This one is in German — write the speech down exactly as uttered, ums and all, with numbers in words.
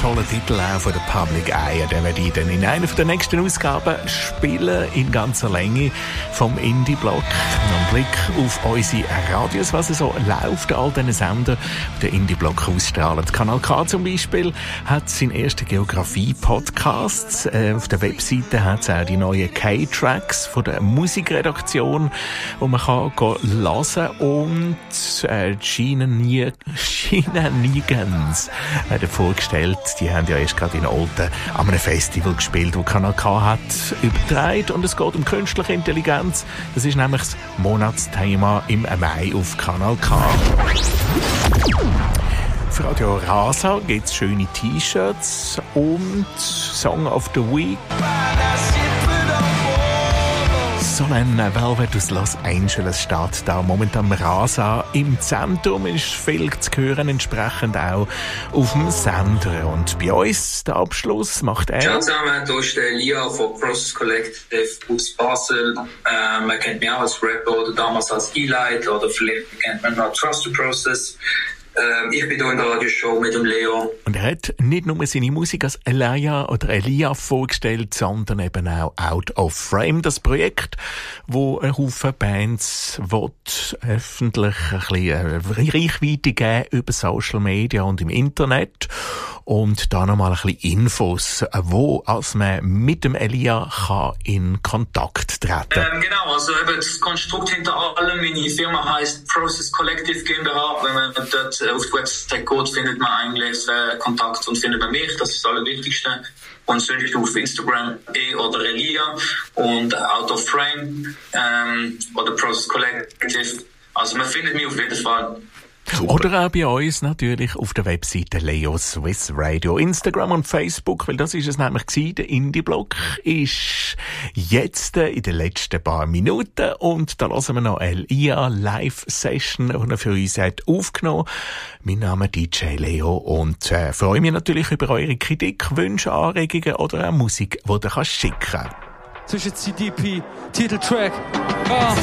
toller Titel auch von der Public Eye. Den werde ich dann in einer der nächsten Ausgaben spielen, in ganzer Länge vom Indie-Blog. Ein Blick auf unsere Radios, was so läuft, all diesen Sender, der Indie-Blog ausstrahlen. Kanal K zum Beispiel hat seinen ersten Geografie-Podcast. Äh, auf der Webseite hat es auch die neuen K-Tracks von der Musikredaktion, wo man kann hören kann. Und äh, Gina Nigans hat er vorgestellt. Die haben ja erst gerade in Olten an einem Festival gespielt, das Kanal K hat übertragen. Und es geht um künstliche Intelligenz. Das ist nämlich das Monatsthema im Mai auf Kanal K. Für Radio Rasa gibt es schöne T-Shirts und Song of the Week. Solène Velvet aus Los Angeles steht da momentan Rasa im Zentrum, ist viel zu hören, entsprechend auch auf dem Sender. Und bei uns, der Abschluss, macht er... Ciao zusammen, hier ist der Lia von Process Collective aus Basel. Ähm, man kennt mich auch als Rapper oder damals als E-Light oder vielleicht kennt man noch Trust the Process. Ähm, ich bin hier in der Radioshow mit dem Leo. Und er hat nicht nur seine Musik als Elia oder Elia vorgestellt, sondern eben auch Out of Frame, das Projekt, wo ein Haufen Bands will, öffentlich ein bisschen Reichweite geben über Social Media und im Internet. Und da nochmal ein bisschen Infos, wo als man mit dem Elia kann in Kontakt treten. Ähm, genau, also eben das Konstrukt hinter allem. Meine Firma heisst Process Collective GmbH. Wenn man dort auf die Website geht, findet man eigentlich äh, Kontakt und findet man mich. Das ist das Allerwichtigste. Und sonst auf Instagram E oder Elia und Out of Frame ähm, oder Process Collective. Also man findet mich auf jeden Fall. Super. Oder auch bei uns natürlich auf der Webseite Leo Swiss Radio, Instagram und Facebook, weil das ist es nämlich gewesen. Der Indie-Blog ist jetzt in den letzten paar Minuten und da hören wir noch eine I A Live-Session, die er für uns hat aufgenommen. Mein Name ist D J Leo und äh, freue mich natürlich über eure Kritik, Wünsche, Anregungen oder auch Musik, die ihr schicken kannst. Zwischen C D P, Titeltrack. Ah.